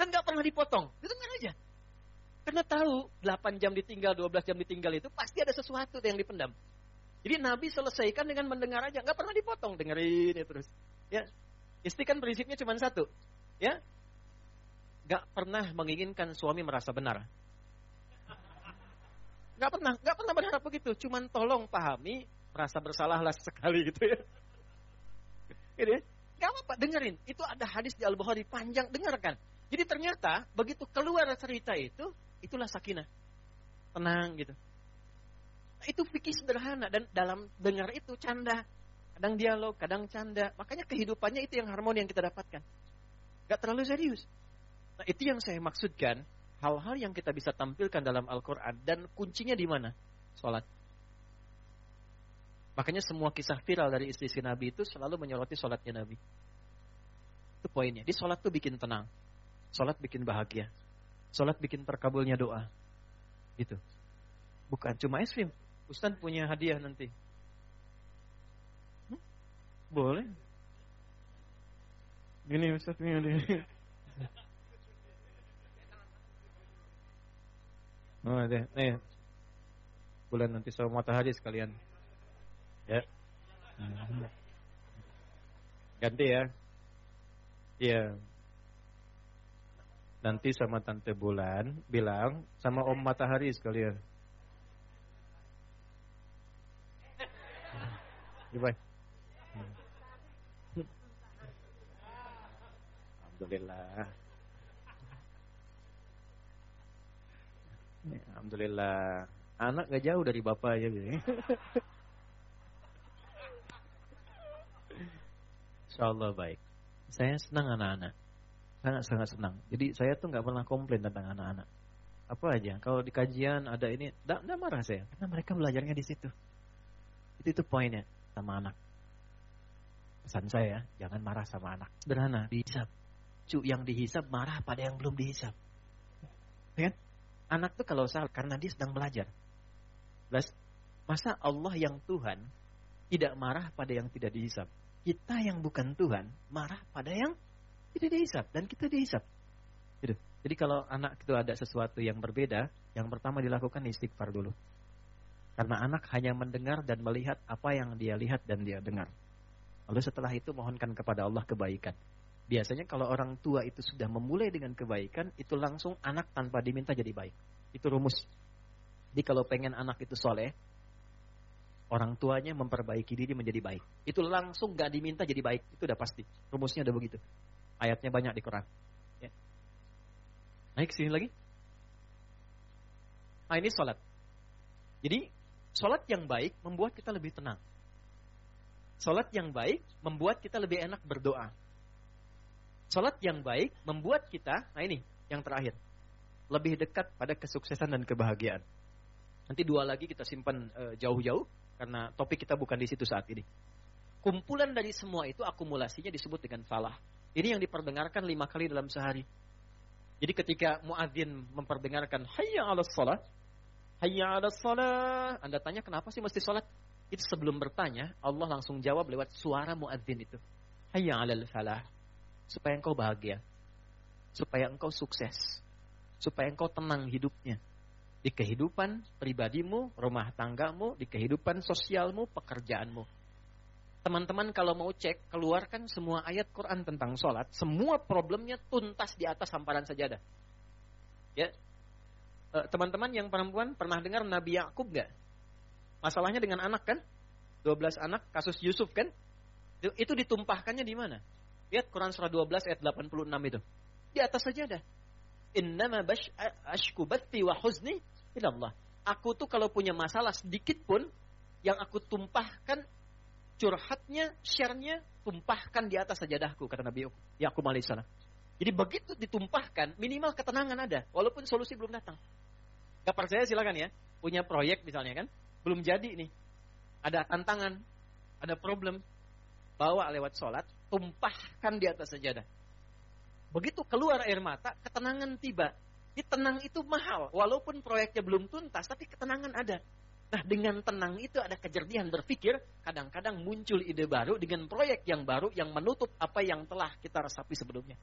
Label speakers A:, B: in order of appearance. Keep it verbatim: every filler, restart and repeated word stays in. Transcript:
A: Dan gak pernah dipotong. Dengar aja. Karena tahu delapan jam ditinggal, dua belas jam ditinggal itu pasti ada sesuatu yang dipendam. Jadi Nabi selesaikan dengan mendengar aja, nggak pernah dipotong, dengerin ya terus. Ya, istri kan prinsipnya cuma satu, ya, nggak pernah menginginkan suami merasa benar. Nggak pernah, nggak pernah berharap begitu. Cuman tolong pahami, merasa bersalahlah sekali gitu ya. Gitu ya. Nggak apa-apa, dengerin. Itu ada hadis di Al-Bukhari panjang, dengarkan. Jadi ternyata begitu keluar cerita itu, itulah sakinah, tenang gitu. Nah, itu fikih sederhana dan dalam dengar itu canda, kadang dialog, kadang canda. Makanya kehidupannya itu yang harmoni yang kita dapatkan. Gak terlalu serius. Nah itu yang saya maksudkan, hal-hal yang kita bisa tampilkan dalam Al-Quran dan kuncinya di mana? Sholat. Makanya semua kisah viral dari istri-istri Nabi itu selalu menyoroti sholatnya Nabi. Itu poinnya. Di sholat tuh bikin tenang, sholat bikin bahagia, sholat bikin terkabulnya doa. Gitu. Bukan cuma es krim. Ustaz punya hadiah nanti. Hmm? Boleh. Gini Ustaz punya hadiah. Oh ada. Nih. Bulan nanti sama matahari sekalian. Ya. Ganti ya. Iya. Nanti sama Tante Bulan bilang sama Om Matahari sekalian. Gimana? Alhamdulillah. Alhamdulillah. Anak gak jauh dari bapak aja gitu. Insyaallah baik. Saya senang anak-anak. Sangat-sangat senang. Jadi saya tuh gak pernah komplain tentang anak-anak. Apa aja. Kalau di kajian ada ini, gak marah saya. Karena mereka belajarnya di situ. Itu itu poinnya sama anak. Pesan saya, jangan marah sama anak. Sederhana, dihisap. Cu yang dihisap marah pada yang belum dihisap. Kan? Anak tuh kalau salah karena dia sedang belajar. Plus, masa Allah yang Tuhan tidak marah pada yang tidak dihisap? Kita yang bukan Tuhan marah pada yang tidak dihisap dan kita dihisap. Gitu. Jadi kalau anak itu ada sesuatu yang berbeda, yang pertama dilakukan istighfar dulu. Karena anak hanya mendengar dan melihat apa yang dia lihat dan dia dengar. Lalu setelah itu mohonkan kepada Allah kebaikan. Biasanya kalau orang tua itu sudah memulai dengan kebaikan, itu langsung anak tanpa diminta jadi baik. Itu rumus. Jadi kalau pengen anak itu soleh, orang tuanya memperbaiki diri menjadi baik. Itu langsung gak diminta jadi baik. Itu udah pasti. Rumusnya udah begitu. Ayatnya banyak di Quran. Ya. Naik sini lagi. Nah ini sholat. Jadi sholat yang baik membuat kita lebih tenang. Sholat yang baik membuat kita lebih enak berdoa. Sholat yang baik membuat kita, nah ini yang terakhir, lebih dekat pada kesuksesan dan kebahagiaan. Nanti dua lagi kita simpan uh, jauh-jauh karena topik kita bukan di situ saat ini. Kumpulan dari semua itu akumulasinya disebut dengan falah. Ini yang diperdengarkan lima kali dalam sehari. Jadi ketika muadzin memperdengarkan hayya 'alas shalah, hayya 'alas shalah, Anda tanya kenapa sih mesti salat? Itu sebelum bertanya, Allah langsung jawab lewat suara muadzin itu. Hayya 'alal falah. Supaya engkau bahagia, supaya engkau sukses, supaya engkau tenang hidupnya. Di kehidupan pribadimu, rumah tanggamu, di kehidupan sosialmu, pekerjaanmu. Teman-teman kalau mau cek, keluarkan semua ayat Quran tentang sholat, semua problemnya tuntas di atas hamparan sajadah. Ya, e, teman-teman yang perempuan pernah dengar Nabi Yakub gak? Masalahnya dengan anak kan? dua belas anak, kasus Yusuf kan? Itu, itu ditumpahkannya di mana? Lihat Quran surah dua belas ayat delapan puluh enam itu. Di atas sajadah. Innama bash ashku batti wa huzni ilallah. Aku tuh kalau punya masalah sedikit pun, yang aku tumpahkan, curhatnya, share-nya, tumpahkan di atas sajadahku, kata Nabi Yakub alaihissalam. Jadi begitu ditumpahkan, minimal ketenangan ada, walaupun solusi belum datang. Gak percaya silakan ya, punya proyek misalnya kan, belum jadi nih, ada tantangan, ada problem, bawa lewat sholat, tumpahkan di atas sajadah. Begitu keluar air mata, ketenangan tiba. Di tenang itu mahal, walaupun proyeknya belum tuntas, tapi ketenangan ada. Nah dengan tenang itu ada kejernihan berpikir, kadang-kadang muncul ide baru dengan proyek yang baru yang menutup apa yang telah kita resapi sebelumnya.